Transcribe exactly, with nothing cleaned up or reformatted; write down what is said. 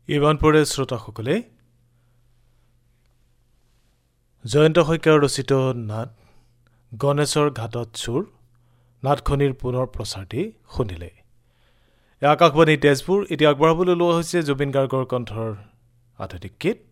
ইমানপুৰে শ্ৰোতাসকলে জয়ন্ত শইকীয়াৰ ৰচিত নাট গণেশৰ ঘাটত চোৰ নাটখনিৰ পুনৰ প্ৰচাৰটি শুনিলে। আকাশবাণী তেজপুৰ এতিয়া আগবঢ়াবলৈ লোৱা হৈছে জুবিন গাৰ্গৰ কণ্ঠৰ আধুনিক গীত